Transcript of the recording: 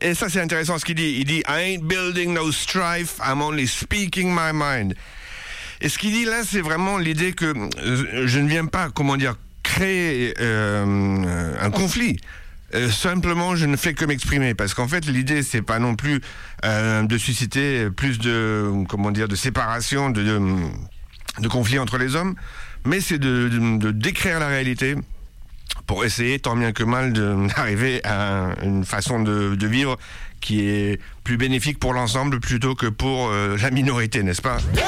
Et ça, c'est intéressant ce qu'il dit. Il dit, I ain't building no strife, I'm only speaking my mind. Et ce qu'il dit là, c'est vraiment l'idée que je ne viens pas, créer un conflit. Simplement, je ne fais que m'exprimer, parce qu'en fait, l'idée, c'est pas non plus de susciter plus de séparation, de conflits entre les hommes, mais c'est de décrire la réalité pour essayer, tant bien que mal, d'arriver à une façon de vivre qui est plus bénéfique pour l'ensemble plutôt que pour la minorité, n'est-ce pas ?